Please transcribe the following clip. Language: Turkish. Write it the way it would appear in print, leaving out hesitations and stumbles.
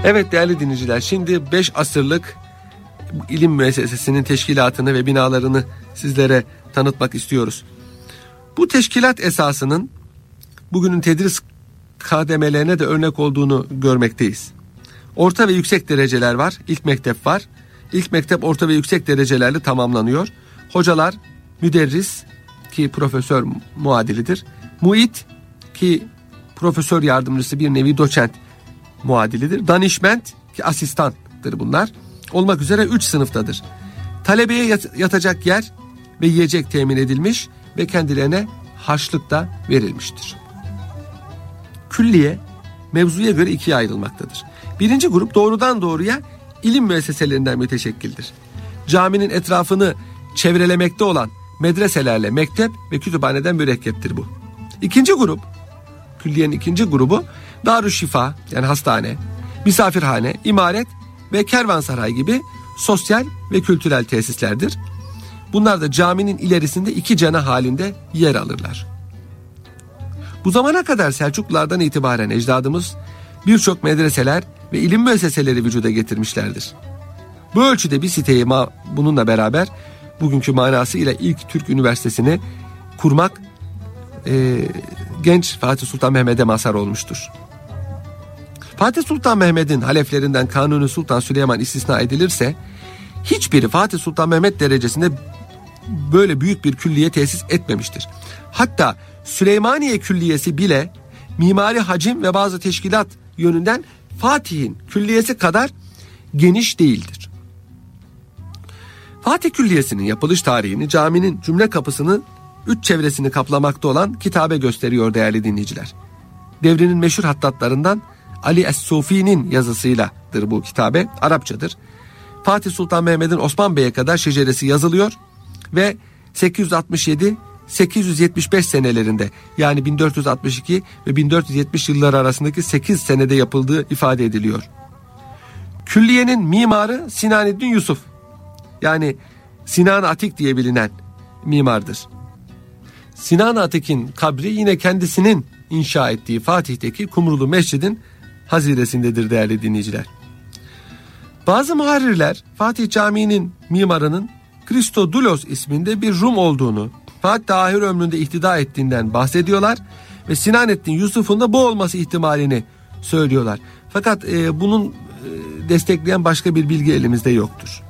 Evet değerli dinleyiciler, şimdi 5 asırlık ilim müessesesinin teşkilatını ve binalarını sizlere tanıtmak istiyoruz. Bu teşkilat esasının bugünün tedris kademelerine de örnek olduğunu görmekteyiz. Orta ve yüksek dereceler var. İlk mektep var. İlk mektep orta ve yüksek derecelerle tamamlanıyor. Hocalar müderris ki profesör muadilidir. Muit ki profesör yardımcısı, bir nevi doçent muadilidir. Danişment ki asistandır bunlar. Olmak üzere 3 sınıftadır. Talebeye yatacak yer ve yiyecek temin edilmiş ve kendilerine harçlık da verilmiştir. Külliye mevzuya göre ikiye ayrılmaktadır. Birinci grup doğrudan doğruya ilim müesseselerinden müteşekkildir. Caminin etrafını çevrelemekte olan medreselerle mektep ve kütüphaneden mürekkeptir bu. İkinci grup, külliyenin ikinci grubu Darüşşifa yani hastane, misafirhane, imaret ve kervansaray gibi sosyal ve kültürel tesislerdir. Bunlar da caminin ilerisinde 2 cana halinde yer alırlar. Bu zamana kadar Selçuklulardan itibaren ecdadımız birçok medreseler ve ilim müesseseleri vücuda getirmişlerdir. Bu ölçüde bir siteyi bununla beraber bugünkü manasıyla ilk Türk Üniversitesi'ni kurmak genç Fatih Sultan Mehmet'e mazhar olmuştur. Fatih Sultan Mehmet'in haleflerinden Kanuni Sultan Süleyman istisna edilirse hiçbiri Fatih Sultan Mehmet derecesinde böyle büyük bir külliye tesis etmemiştir. Hatta Süleymaniye Külliyesi bile mimari hacim ve bazı teşkilat yönünden Fatih'in külliyesi kadar geniş değildir. Fatih Külliyesi'nin yapılış tarihini caminin cümle kapısının 3 çevresini kaplamakta olan kitabe gösteriyor değerli dinleyiciler. Devrinin meşhur hattatlarından Ali Es-Sufi'nin yazısıyladır bu kitabe, Arapçadır. Fatih Sultan Mehmet'in Osman Bey'e kadar şeceresi yazılıyor ve 867-875 senelerinde yani 1462 ve 1470 yılları arasındaki 8 senede yapıldığı ifade ediliyor. Külliyenin mimarı Sinaneddin Yusuf yani Sinan-ı Atik diye bilinen mimardır. Sinan-ı Atik'in kabri yine kendisinin inşa ettiği Fatih'teki Kumrulu Mescid'in haziresindedir değerli dinleyiciler. Bazı muharrirler Fatih Camii'nin mimarının Christodoulos isminde bir Rum olduğunu, Fatih ahir ömründe ihtida ettiğinden bahsediyorlar ve Sinaneddin Yusuf'un da bu olması ihtimalini söylüyorlar. Fakat bunun destekleyen başka bir bilgi elimizde yoktur.